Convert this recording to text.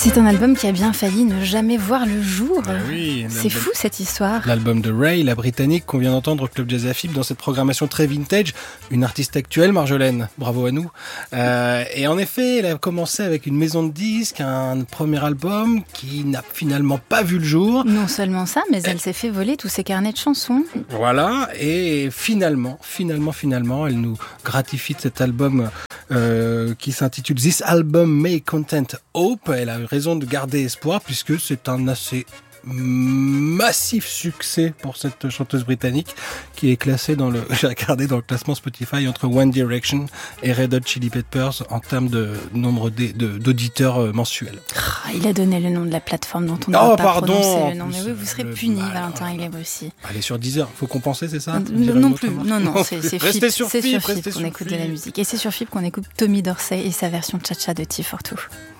C'est un album qui a bien failli ne jamais voir le jour. Oui, c'est fou cette histoire. L'album de Ray, la britannique qu'on vient d'entendre au Club Jazz AFIP dans cette programmation très vintage, une artiste actuelle, Marjolaine, bravo à nous. Et en effet, elle a commencé avec une maison de disques, un premier album qui n'a finalement pas vu le jour. Non seulement ça, mais elle s'est fait voler tous ses carnets de chansons. Voilà, et finalement, elle nous gratifie de cet album qui s'intitule This Album May Contain Hope. Elle a eu raison de garder espoir puisque c'est un assez massif succès pour cette chanteuse britannique qui est classée j'ai regardé dans le classement Spotify entre One Direction et Red Hot Chili Peppers en termes de nombre d'auditeurs mensuels. Il a donné le nom de la plateforme dont on ne peut pas prononcer le nom. Mais oui, vous serez puni, Valentin Hélève aussi. Elle est sur Deezer, faut compenser, c'est ça? Non plus, non, c'est Restez sur FIP FIP qu'on écoute de la musique. Et c'est sur FIP qu'on écoute Tommy Dorsey et sa version Cha-Cha de T42.